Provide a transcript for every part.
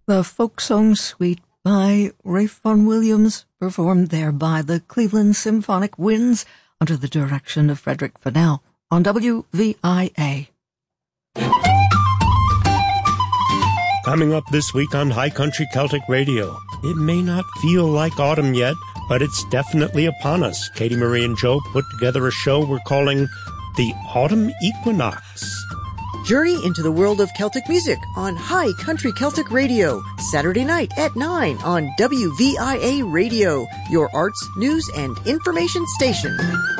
The folk song Suite by Ralph Vaughan Williams, performed there by the Cleveland Symphonic Winds under the direction of Frederick Fennell on WVIA. Coming up this week on High Country Celtic Radio. It may not feel like autumn yet, but it's definitely upon us. Katie Marie and Joe put together a show we're calling The Autumn Equinox. Journey into the world of Celtic music on High Country Celtic Radio, Saturday night at 9 on WVIA Radio, your arts, news, and information station.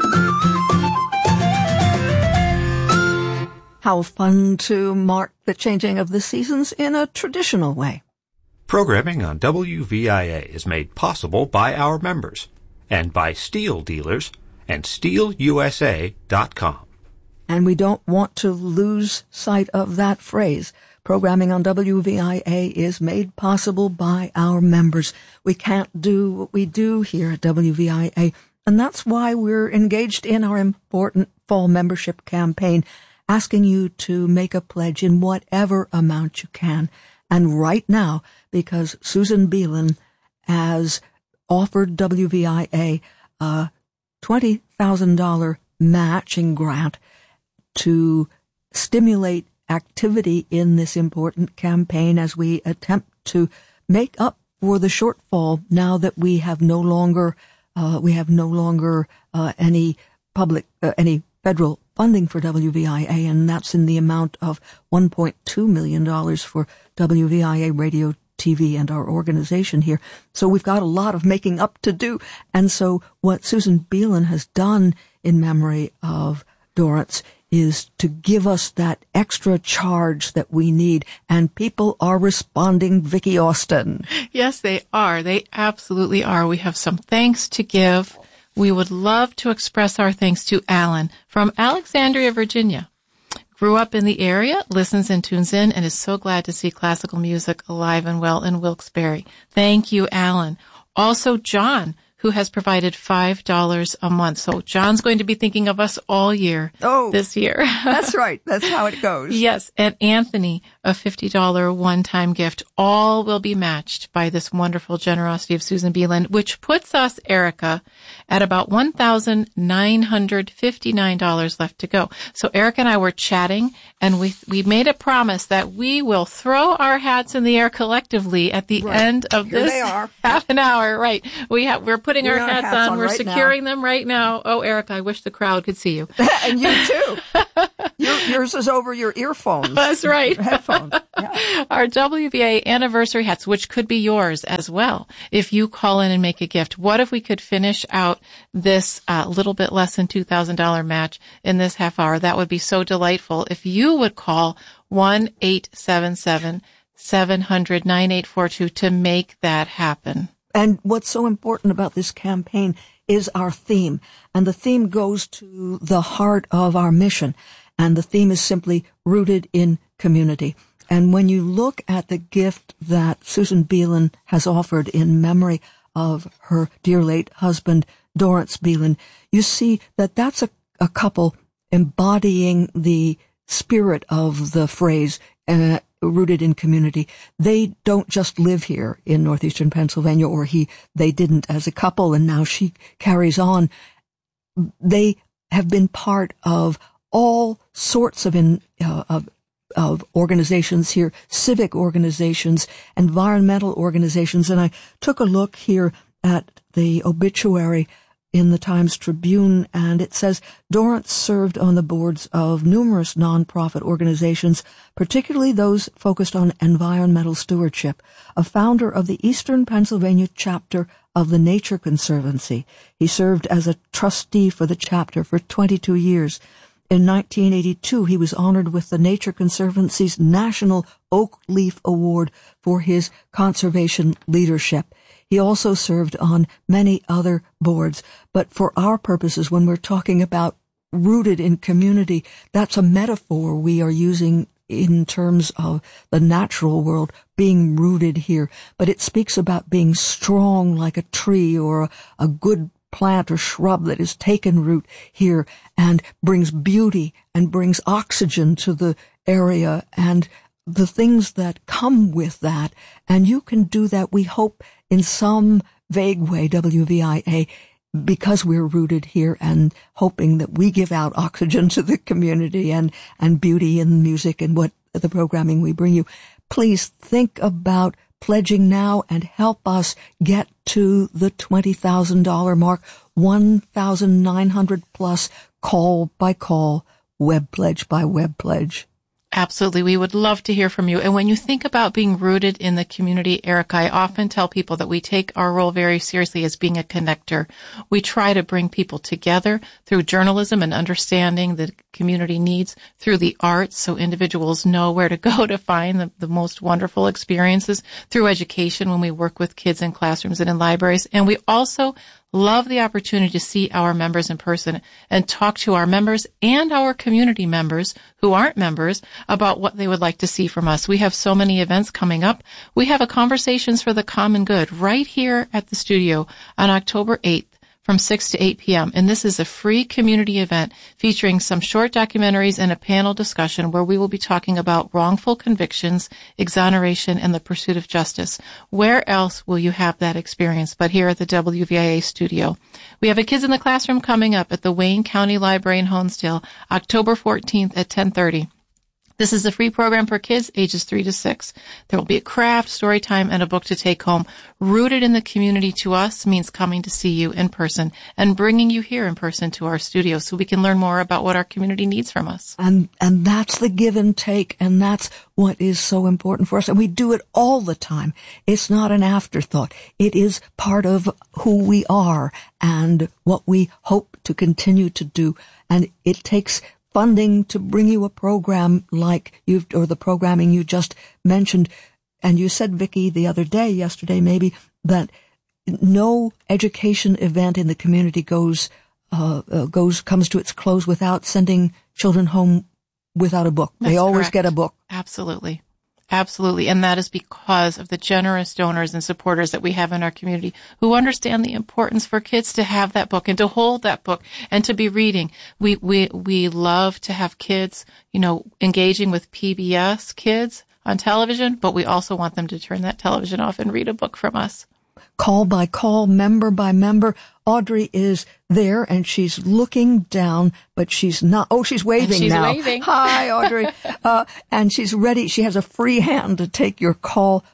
How fun to mark the changing of the seasons in a traditional way. Programming on WVIA is made possible by our members and by steel dealers and steelusa.com. And we don't want to lose sight of that phrase. Programming on WVIA is made possible by our members. We can't do what we do here at WVIA, and that's why we're engaged in our important fall membership campaign, asking you to make a pledge in whatever amount you can. And right now, because Susan Beelan has offered WVIA a $20,000 matching grant to stimulate activity in this important campaign as we attempt to make up for the shortfall now that we have no longer any federal funding for WVIA, and that's in the amount of $1.2 million for WVIA Radio, TV, and our organization here. So we've got a lot of making up to do. And so what Susan Beelan has done in memory of Dorrance is to give us that extra charge that we need. And people are responding, Vicki Austin. Yes, they are. They absolutely are. We have some thanks to give. We would love to express our thanks to Alan from Alexandria, Virginia. Grew up in the area, listens and tunes in, and is so glad to see classical music alive and well in Wilkes-Barre. Thank you, Alan. Also, John, who has provided $5 a month. So John's going to be thinking of us all year this year. That's right. That's how it goes. Yes. And Anthony, a $50 one-time gift. All will be matched by this wonderful generosity of Susan Beelan, which puts us, Erica, at about $1,959 left to go. So Erica and I were chatting, and we made a promise that we will throw our hats in the air collectively at the end of Here this they are. half an hour. Right. We're putting our hats on. We're right securing now. them right now. Oh, Erica, I wish the crowd could see you. And you too. Yours is over your earphones. That's right. Headphones. Yeah. Our WVA anniversary hats, which could be yours as well, if you call in and make a gift. What if we could finish out this little bit less than $2,000 match in this half hour? That would be so delightful. If you would call 1-877-700-9842 to make that happen. And what's so important about this campaign is our theme. And the theme goes to the heart of our mission. And the theme is simply rooted in community. And when you look at the gift that Susan Beelan has offered in memory of her dear late husband, Dorrance Beelan, you see that that's a couple embodying the spirit of the phrase, rooted in community. They don't just live here in northeastern Pennsylvania, or they didn't as a couple, and now she carries on. They have been part of all sorts of organizations here, civic organizations, environmental organizations, and I took a look here at the obituary in the Times Tribune, and it says Dorrance served on the boards of numerous nonprofit organizations, particularly those focused on environmental stewardship, a founder of the Eastern Pennsylvania chapter of the Nature Conservancy. He served as a trustee for the chapter for 22 years. In 1982, he was honored with the Nature Conservancy's National Oak Leaf Award for his conservation leadership. He also served on many other boards. But for our purposes, when we're talking about rooted in community, that's a metaphor we are using in terms of the natural world being rooted here. But it speaks about being strong like a tree or a good plant or shrub that has taken root here and brings beauty and brings oxygen to the area and the things that come with that. And you can do that, we hope, in some vague way, WVIA, because we're rooted here and hoping that we give out oxygen to the community and beauty in music and what the programming we bring you. Please think about pledging now and help us get to the $20,000 mark, 1,900 plus, call by call, web pledge by web pledge. Absolutely. We would love to hear from you. And when you think about being rooted in the community, Erica, I often tell people that we take our role very seriously as being a connector. We try to bring people together through journalism and understanding the community needs, through the arts so individuals know where to go to find the most wonderful experiences, through education when we work with kids in classrooms and in libraries. And we also love the opportunity to see our members in person and talk to our members and our community members who aren't members about what they would like to see from us. We have so many events coming up. We have a Conversations for the Common Good right here at the studio on October 8th. From 6 to 8 p.m. And this is a free community event featuring some short documentaries and a panel discussion where we will be talking about wrongful convictions, exoneration, and the pursuit of justice. Where else will you have that experience but here at the WVIA studio? We have a Kids in the Classroom coming up at the Wayne County Library in Honesdale, October 14th at 10:30. This is a free program for kids ages 3 to 6. There will be a craft, story time, and a book to take home. Rooted in the community to us means coming to see you in person and bringing you here in person to our studio so we can learn more about what our community needs from us. And that's the give and take, and that's what is so important for us. And we do it all the time. It's not an afterthought. It is part of who we are and what we hope to continue to do. And it takes funding to bring you a program like the programming you just mentioned. And you said, Vicki, yesterday maybe, that no education event in the community comes to its close without sending children home without a book. That's they always correct. get a book. Absolutely. Absolutely. And that is because of the generous donors and supporters that we have in our community who understand the importance for kids to have that book and to hold that book and to be reading. We love to have kids, engaging with PBS Kids on television, but we also want them to turn that television off and read a book from us. Call by call, member by member. Audrey is there and she's looking down, but she's not. Oh, she's waving she's now. Waving. Hi, Audrey. And she's ready. She has a free hand to take your call,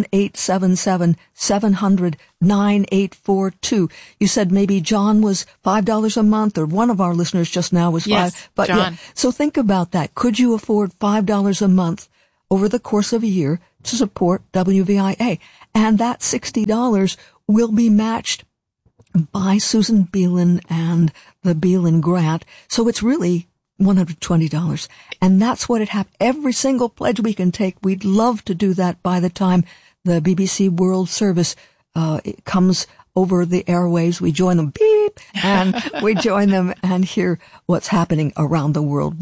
1-877-700-9842. You said maybe John was $5 a month, or one of our listeners just now was yes, $5. But John. yeah. So think about that. Could you afford $5 a month over the course of a year to support WVIA? And that $60 will be matched by Susan Beelan and the Beelan Grant. So it's really $120. And that's what it happened. Every single pledge we can take, we'd love to do that by the time the BBC World Service it comes over the airwaves. We join them, beep, and we join them and hear what's happening around the world.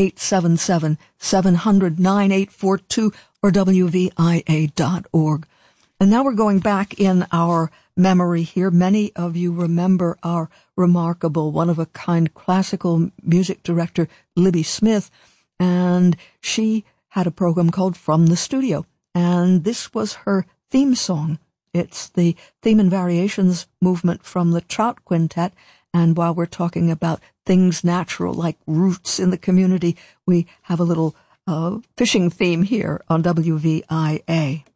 1-877-700-9842 or WVIA.org. And now we're going back in our memory here. Many of you remember our remarkable, one-of-a-kind classical music director, Libby Smith, and she had a program called From the Studio, and this was her theme song. It's the theme and variations movement from the Trout Quintet, and while we're talking about things natural like roots in the community, we have a little fishing theme here on WVIA.